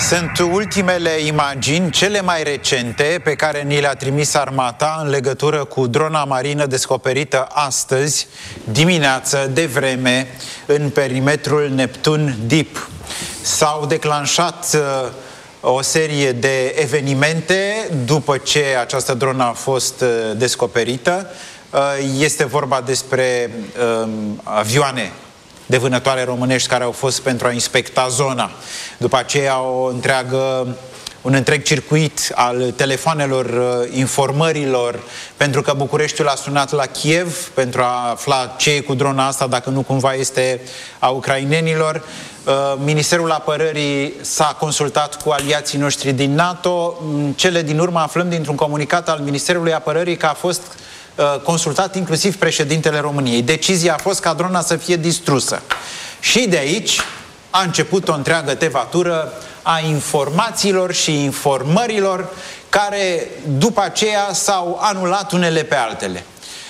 Sunt ultimele imagini, cele mai recente, pe care ni le-a trimis armata în legătură cu drona marină descoperită astăzi, dimineață, devreme, în perimetrul Neptun Deep. S-au declanșat o serie de evenimente după ce această dronă a fost descoperită. Este vorba despre avioane de vânătoare românești care au fost pentru a inspecta zona. După aceea un întreg circuit al telefoanelor, informărilor, pentru că Bucureștiul a sunat la Kiev pentru a afla ce e cu drona asta, dacă nu cumva este a ucrainenilor. Ministerul Apărării s-a consultat cu aliații noștri din NATO. Cele din urmă aflăm dintr-un comunicat al Ministerului Apărării că a fost consultat inclusiv președintele României. Decizia a fost ca drona să fie distrusă. Și de aici a început o întreagă tevatură a informațiilor și informărilor care după aceea s-au anulat unele pe altele.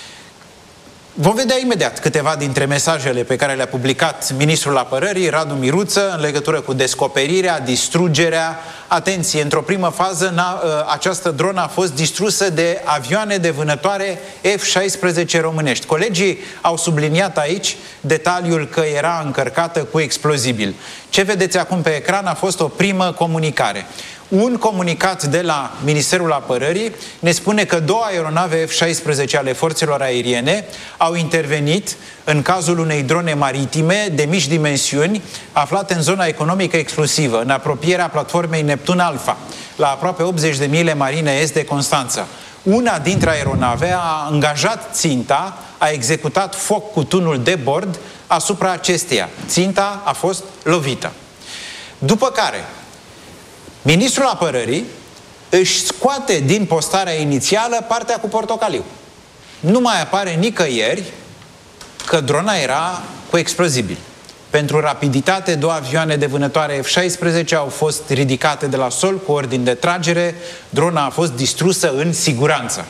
Vom vedea imediat câteva dintre mesajele pe care le-a publicat Ministrul Apărării, Radu Miruță, în legătură cu descoperirea, distrugerea. Atenție, într-o primă fază, această dronă a fost distrusă de avioane de vânătoare F-16 românești. Colegii au subliniat aici detaliul că era încărcată cu explozibil. Ce vedeți acum pe ecran a fost o primă comunicare. Un comunicat de la Ministerul Apărării ne spune că 2 aeronave F-16 ale forțelor aeriene au intervenit în cazul unei drone maritime de mici dimensiuni aflate în zona economică exclusivă, în apropierea platformei Neptun Alpha, la aproape 80 de mile marine est de Constanța. Una dintre aeronave a angajat ținta, a executat foc cu tunul de bord asupra acesteia. Ținta a fost lovită. După care Ministrul Apărării își scoate din postarea inițială partea cu portocaliu. Nu mai apare nicăieri că drona era cu explozibil. Pentru rapiditate, 2 avioane de vânătoare F-16 au fost ridicate de la sol cu ordin de tragere. Drona a fost distrusă în siguranță.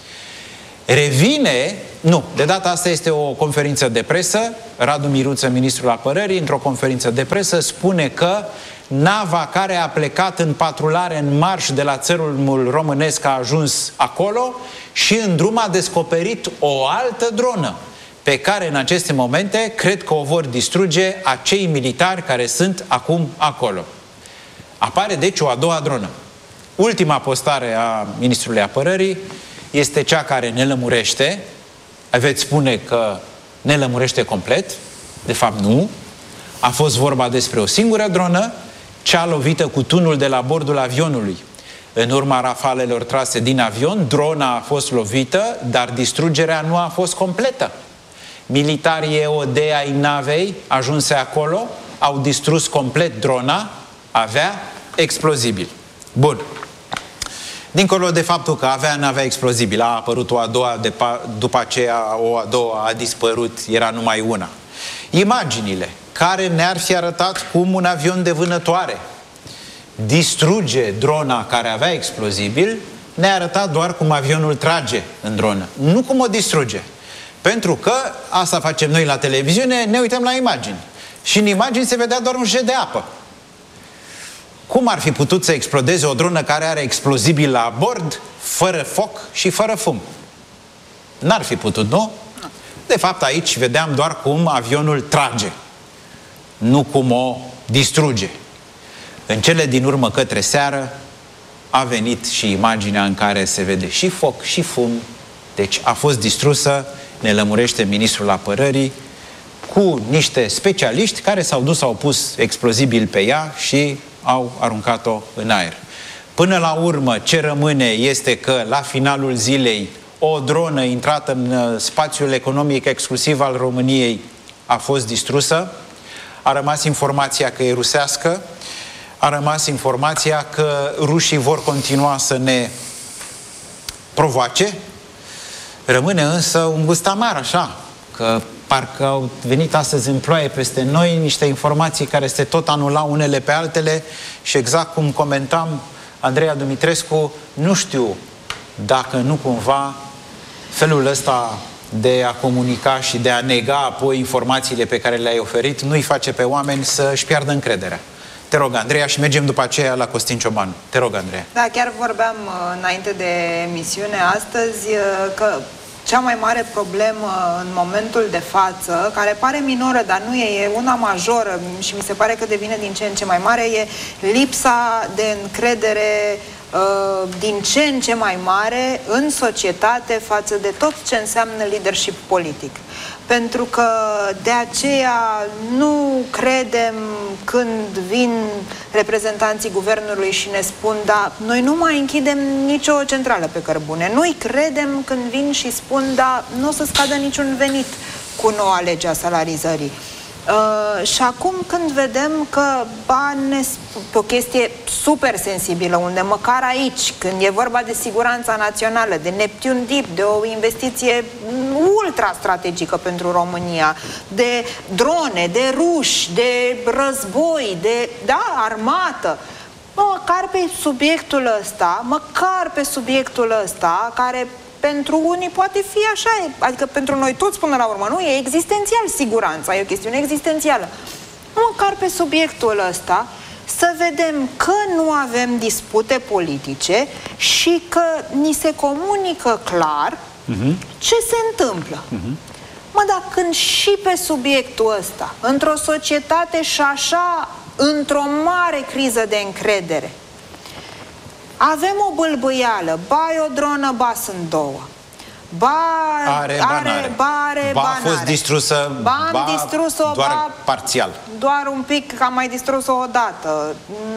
De data asta este o conferință de presă. Radu Miruță, Ministrul Apărării, într-o conferință de presă, spune că nava care a plecat în patrulare în marș de la țărmul românesc a ajuns acolo și în drum a descoperit o altă dronă pe care în aceste momente cred că o vor distruge acei militari care sunt acum acolo. Apare deci o a doua dronă. Ultima postare a Ministrului Apărării este cea care ne lămurește. Veți spune că ne lămurește complet. De fapt nu. A fost vorba despre o singură dronă, cea lovită cu tunul de la bordul avionului. În urma rafalelor trase din avion, drona a fost lovită, dar distrugerea nu a fost completă. Militarii EOD ai navei ajunse acolo, au distrus complet drona, avea explozibil. Bun. Dincolo de faptul că n-avea explozibil, a apărut o a doua, după aceea o a doua a dispărut, era numai una. Imaginile care ne-ar fi arătat cum un avion de vânătoare distruge drona care avea explozibil, ne-a arătat doar cum avionul trage în dronă, nu cum o distruge. Pentru că, asta facem noi la televiziune, ne uităm la imagini. Și în imagini se vedea doar un jet de apă. Cum ar fi putut să explodeze o dronă care are explozibil la bord, fără foc și fără fum? N-ar fi putut, nu? De fapt, aici vedeam doar cum avionul trage, nu cum o distruge. În cele din urmă, către seară, a venit și imaginea în care se vede și foc și fum. Deci a fost distrusă, ne lămurește Ministrul Apărării, cu niște specialiști care s-au dus, au pus explozibil pe ea și au aruncat-o în aer. Până la urmă, ce rămâne este că, la finalul zilei, o dronă intrată în spațiul economic exclusiv al României a fost distrusă. A rămas informația că e rusească, a rămas informația că rușii vor continua să ne provoace. Rămâne însă un gust amar, așa, că parcă au venit astăzi în ploaie peste noi niște informații care se tot anulau unele pe altele și exact cum comentam Andreea Dumitrescu, nu știu dacă nu cumva felul ăsta de a comunica și de a nega apoi informațiile pe care le-ai oferit nu-i face pe oameni să-și piardă încrederea. Te rog, Andreea, și mergem după aceea la Costin Ciobanu. Te rog, Andreea. Da, chiar vorbeam înainte de emisiune astăzi că cea mai mare problemă în momentul de față, care pare minoră, dar nu e una majoră și mi se pare că devine din ce în ce mai mare, e lipsa de încredere din ce în ce mai mare în societate față de tot ce înseamnă leadership politic. Pentru că de aceea nu credem când vin reprezentanții guvernului și ne spun, da, noi nu mai închidem nicio centrală pe cărbune. Nu-i credem când vin și spun, da, nu o să scadă niciun venit cu noua lege a salarizării. Și acum când vedem că pe o chestie super sensibilă, unde măcar aici, când e vorba de siguranța națională, de Neptune Deep, de o investiție ultra strategică pentru România, de drone, de ruși, de război, de armată, măcar pe subiectul ăsta, care pentru unii poate fi așa, adică pentru noi toți până la urmă, nu? E existențial siguranța, e o chestiune existențială. Măcar pe subiectul ăsta să vedem că nu avem dispute politice și că ni se comunică clar ce se întâmplă. Mă, dar când și pe subiectul ăsta, într-o societate și așa, într-o mare criză de încredere, avem o bâlbâială, ba e o dronă, ba sunt două. Ba a fost distrusă, distrus-o, doar parțial. Doar un pic, că am mai distrus-o odată.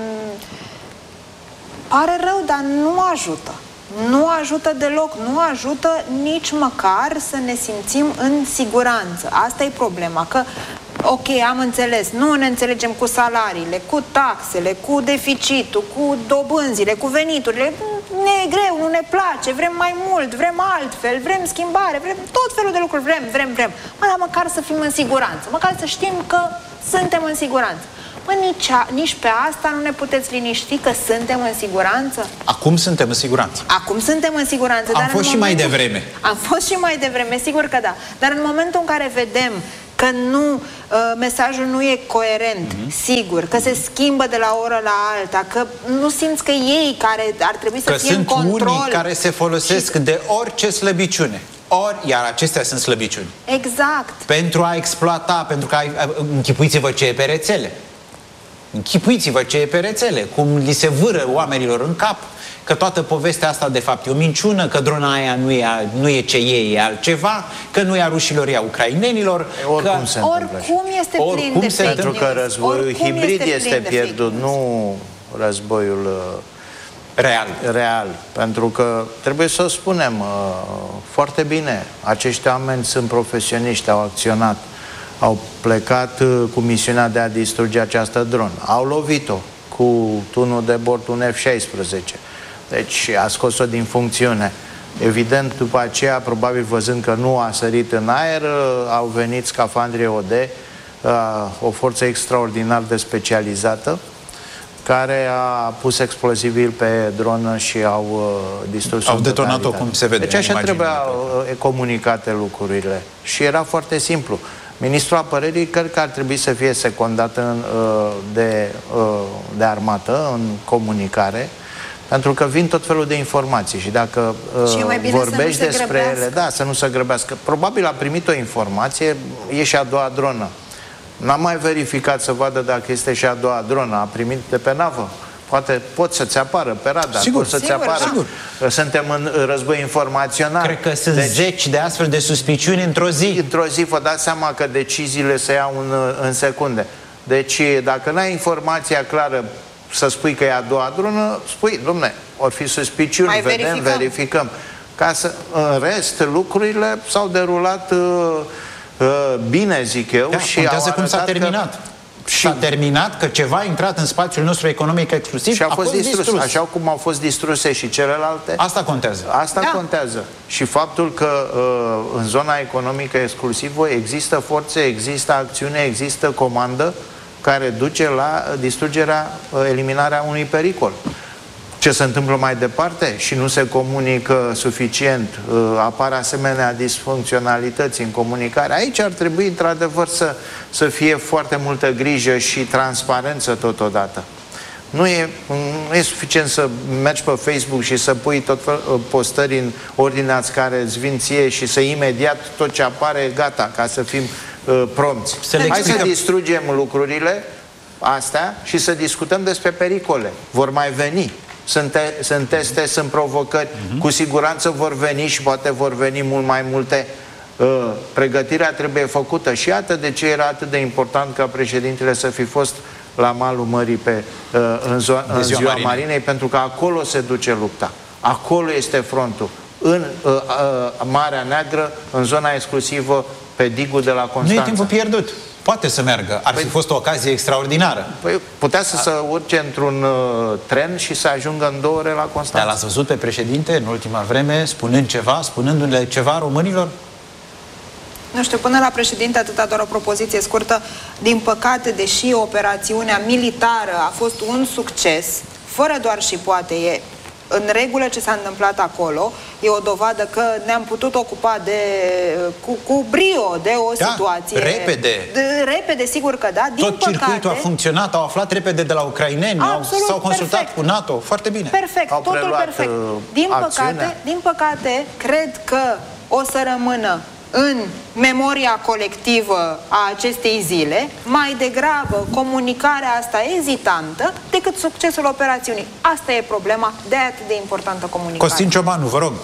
Pare rău, dar nu ajută. Nu ajută deloc, nu ajută nici măcar să ne simțim în siguranță. Asta e problema, că ok, am înțeles, nu ne înțelegem cu salariile, cu taxele, cu deficitul, cu dobânzile, cu veniturile. Ne e greu, nu ne place, vrem mai mult, vrem altfel, vrem schimbare, vrem tot felul de lucruri, vrem. Mă, dar măcar să fim în siguranță, măcar să știm că suntem în siguranță. Mă, nici pe asta nu ne puteți liniști că suntem în siguranță? Acum suntem în siguranță. Acum suntem în siguranță. Am fost și mai devreme. Am fost și mai devreme, sigur că da. Dar în momentul în care vedem că mesajul nu e coerent, sigur, că se schimbă de la o oră la alta, că nu simți că ei care ar trebui să fie în control... Că sunt unii care se folosesc de orice slăbiciune. Iar acestea sunt slăbiciuni. Exact. Pentru a exploata, pentru că închipuiți-vă ce e pe rețele. Închipuiți-vă ce e pe rețele, cum li se vâră oamenilor în cap că toată povestea asta de fapt e o minciună, că drona aia nu e ce e altceva, că nu e a rușilor, e a ucrainenilor. Oricum este plin de fake news. Pentru că războiul hibrid este pierdut, nu războiul real. Pentru că trebuie să o spunem foarte bine, acești oameni sunt profesioniști, au acționat, au plecat cu misiunea de a distruge această dronă. Au lovit-o cu tunul de bord, un F-16. Deci a scos-o din funcțiune. Evident, după aceea, probabil văzând că nu a sărit în aer, au venit scafandrii OD, o forță extraordinar de specializată, care a pus explozibil pe dronă și au distrus-o. Au detonat-o, cum se vede. Deci așa trebuia comunicate lucrurile. Și era foarte simplu. Ministrul Apărării cred că ar trebui să fie secundat de armată în comunicare, pentru că vin tot felul de informații și dacă vorbești despre ele, da, să nu se grăbească. Probabil a primit o informație, e și a doua dronă. N-am mai verificat să vadă dacă este și a doua dronă. A primit de pe navă. Poate pot să-ți apară pe radar. Sigur, pot să-ți apară. Sigur. Suntem în război informațional. Cred că sunt zeci de astfel de suspiciuni într-o zi. Într-o zi vă dați seama că deciziile se iau în secunde. Deci dacă n-ai informația clară să spui că e a doua dronă, spui, dom'le, or fi suspiciuni, verificăm. Ca să, în rest, lucrurile s-au derulat bine, zic eu. Da, și contează cum s-a terminat. S-a terminat că ceva a intrat în spațiul nostru economic exclusiv și a fost distrus. Așa cum au fost distruse și celelalte. Asta contează. Asta contează. Și faptul că în zona economică exclusivă există forțe, există acțiune, există comandă care duce la distrugerea, eliminarea unui pericol. ce se întâmplă mai departe și nu se comunică suficient, apar asemenea disfuncționalități în comunicare. Aici ar trebui, într-adevăr, să fie foarte multă grijă și transparență totodată. Nu e suficient să mergi pe Facebook și să pui tot postări în ordinea care îți vin ție și să imediat tot ce apare, gata, ca să fim prompți. Hai să distrugem lucrurile astea și să discutăm despre pericole. Vor mai veni. Sunt teste, sunt provocări. Cu siguranță vor veni și poate vor veni mult mai multe. Pregătirea trebuie făcută și iată de ce era atât de important ca președintele să fi fost la malul mării în ziua Marinei, pentru că acolo se duce lupta. Acolo este frontul. În Marea Neagră, în zona exclusivă, pe digul de la Constanța. Nu e timpul pierdut. Poate să meargă. Ar fi fost o ocazie extraordinară. Putea să se urce într-un tren și să ajungă în 2 ore la Constanța. Dar l-ați văzut pe președinte în ultima vreme spunându-le ceva românilor? Nu știu, până la președinte atâta, doar o propoziție scurtă. Din păcate, deși operațiunea militară a fost un succes, fără doar și poate, e în regulă ce s-a întâmplat acolo, e o dovadă că ne-am putut ocupa cu brio de o situație. Repede, sigur că da. Tot circuitul a funcționat, au aflat repede de la ucraineni, s-au consultat cu NATO, foarte bine. Perfect, totul perfect. Din păcate, cred că o să rămână în memoria colectivă a acestei zile, mai degrabă comunicarea asta ezitantă decât succesul operațiunii. Asta e problema, de-aia atât de importantă comunicarea. Costin Ciobanu, vă rog.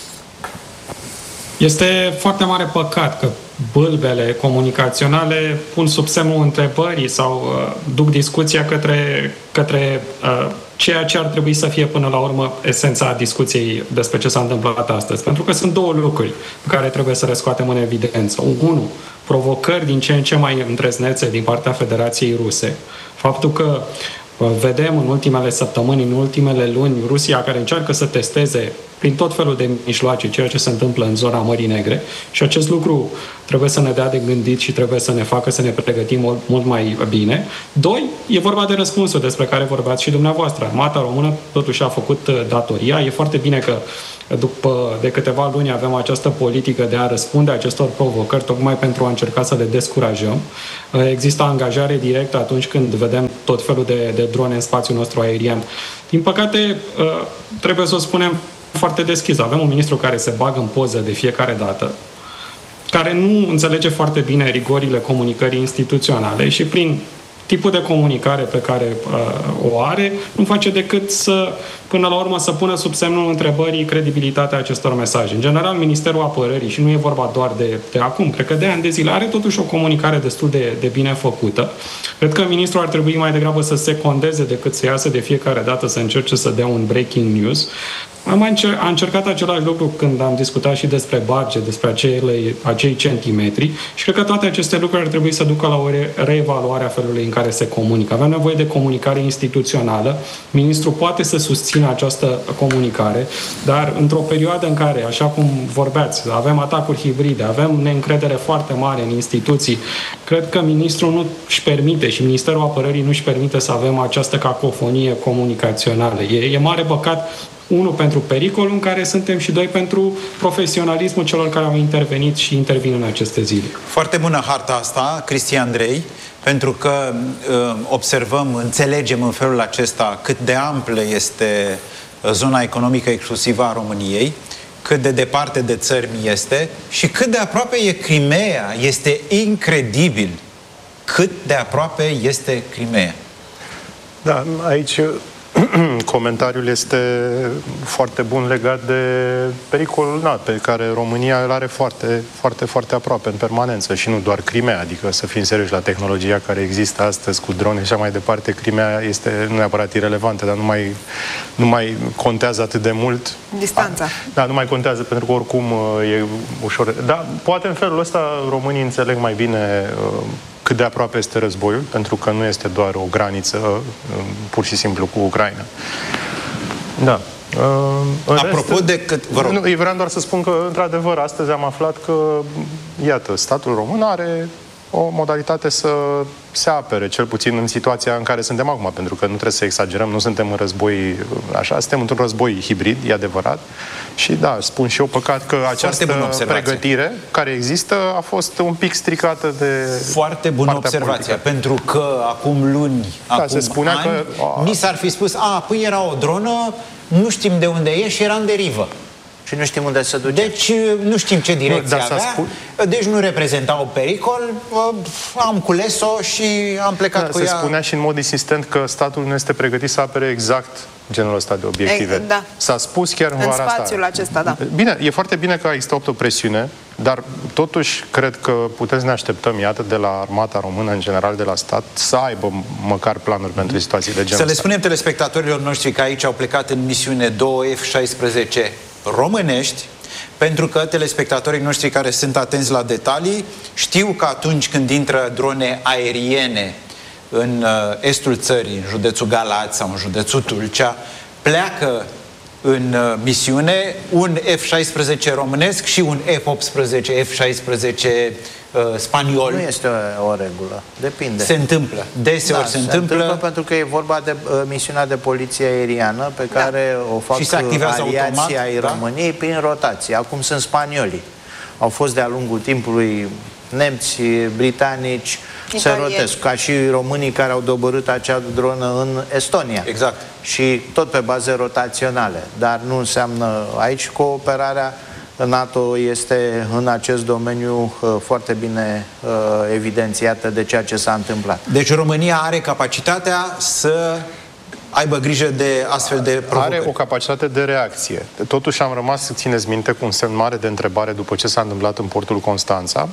Este foarte mare păcat că bâlbele comunicaționale pun sub semnul întrebării sau duc discuția către ceea ce ar trebui să fie până la urmă esența discuției despre ce s-a întâmplat astăzi. Pentru că sunt 2 lucruri pe care trebuie să le scoatem în evidență. 1. Provocări din ce în ce mai îndrăznețe din partea Federației Ruse. Faptul că vedem în ultimele săptămâni, în ultimele luni, Rusia care încearcă să testeze prin tot felul de mijloace ceea ce se întâmplă în zona Mării Negre și acest lucru trebuie să ne dea de gândit și trebuie să ne facă să ne pregătim mult mai bine. 2. E vorba de răspunsul despre care vorbeați și dumneavoastră. Armata română totuși a făcut datoria. E foarte bine că de câteva luni avem această politică de a răspunde acestor provocări, tocmai pentru a încerca să le descurajăm. Există angajare directă atunci când vedem tot felul de drone în spațiul nostru aerian. Din păcate, trebuie să o spunem foarte deschis. Avem un ministru care se bagă în poză de fiecare dată, care nu înțelege foarte bine rigorile comunicării instituționale și prin tipul de comunicare pe care o are, nu face decât până la urmă, să pună sub semnul întrebării credibilitatea acestor mesaje. În general, Ministerul Apărării, și nu e vorba doar de acum, cred că de ani de zile, are totuși o comunicare destul de bine făcută. Cred că ministrul ar trebui mai degrabă să se condeze decât să iasă de fiecare dată să încerce să dea un breaking news. Am încercat același lucru când am discutat și despre barge, despre acei centimetri și cred că toate aceste lucruri ar trebui să ducă la o reevaluare a felului în care se comunică. Avem nevoie de comunicare instituțională. Ministrul poate să susțină această comunicare, dar într-o perioadă în care, așa cum vorbeați, avem atacuri hibride, avem neîncredere foarte mare în instituții, cred că ministrul nu își permite și Ministerul Apărării nu își permite să avem această cacofonie comunicațională. E mare păcat. 1, pentru pericolul în care suntem și 2, pentru profesionalismul celor care au intervenit și intervin în aceste zile. Foarte bună harta asta, Cristi Andrei, pentru că înțelegem în felul acesta cât de amplă este zona economică exclusivă a României, cât de departe de țări este și cât de aproape e Crimea. Este incredibil cât de aproape este Crimea. Da, aici comentariul este foarte bun legat de pericolul pe care România îl are foarte, foarte, foarte aproape în permanență și nu doar Crimea, adică să fim serioși la tehnologia care există astăzi cu drone și așa mai departe. Crimea este nu neapărat irelevantă, dar nu mai contează atât de mult. Distanța. Da, nu mai contează pentru că oricum e ușor. Da, poate în felul ăsta românii înțeleg mai bine cât de aproape este războiul, pentru că nu este doar o graniță pur și simplu cu Ucraina. Da. Apropo de cât... Vă rog. Vreau doar să spun că, într-adevăr, astăzi am aflat că, iată, statul român are o modalitate să se apere, cel puțin în situația în care suntem acum, pentru că nu trebuie să exagerăm, nu suntem în război așa, suntem într-un război hibrid, e adevărat. Și da, spun și eu, păcat că această pregătire care există a fost un pic stricată de foarte bună observație, pentru că acum luni, acum se spunea ani, ni s-ar fi spus, păi era o dronă, nu știm de unde e și era în derivă. Și nu știm unde se duce. Deci nu știm ce direcție avea, deci nu reprezenta un pericol, am cules-o și am plecat cu ea. Se spunea și în mod insistent că statul nu este pregătit să apere exact genul ăsta de obiective. Da. S-a spus chiar în vara asta. În spațiul acesta, da. Bine, e foarte bine că există o presiune, dar totuși cred că putem să ne așteptăm, iată, de la armata română, în general de la stat, să aibă măcar planuri pentru situații de genul ăsta. Să le spunem telespectatorilor noștri că aici au plecat în misiune 2 F-16 românești, pentru că telespectatorii noștri care sunt atenți la detalii știu că atunci când intră drone aeriene în estul țării, în județul Galați sau în județul Tulcea, pleacă în misiune un F-16 românesc și un F-18, F-16 spaniol. Nu este o regulă, depinde. Se întâmplă, deseori se întâmplă pentru că e vorba de misiunea de poliție aeriană pe care o fac aliații ai României prin rotație. Acum sunt spaniolii. Au fost de-a lungul timpului nemți, britanici, se rotesc, ca și românii care au doborât acea dronă în Estonia. Exact. Și tot pe baze rotaționale. Dar nu înseamnă aici cooperarea. NATO este în acest domeniu foarte bine evidențiată de ceea ce s-a întâmplat. Deci România are capacitatea să aibă grijă de astfel de provocări. Are o capacitate de reacție. Totuși am rămas, să țineți minte, cu un semn mare de întrebare după ce s-a întâmplat în portul Constanța,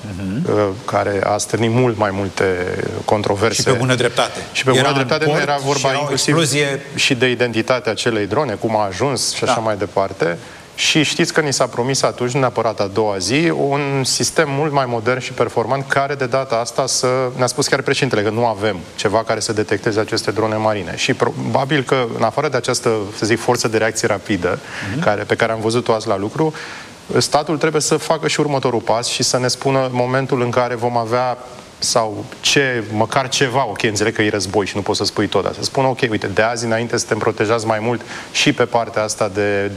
care a stârnit mult mai multe controverse. Și pe bună dreptate. Și pe bună dreptate nu era vorba inclusiv și de identitatea acelei drone, cum a ajuns și așa mai departe. Și știți că ni s-a promis atunci, nu neapărat a doua zi, un sistem mult mai modern și performant, care de data asta ne-a spus chiar președintele că nu avem ceva care să detecteze aceste drone marine. Și probabil că, în afară de această, să zic, forță de reacție rapidă, pe care am văzut-o azi la lucru, statul trebuie să facă și următorul pas și să ne spună momentul în care vom avea sau măcar ceva, ok, înțeleg că e război și nu poți să spui tot, dar să spun, ok, uite, de azi înainte suntem protejați mai mult și pe partea asta de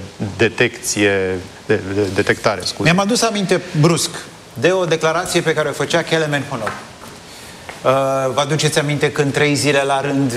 detectare, scuze. Mi-am adus aminte brusc de o declarație pe care o făcea Kelemen Honor. Vă aduceți aminte când 3 zile la rând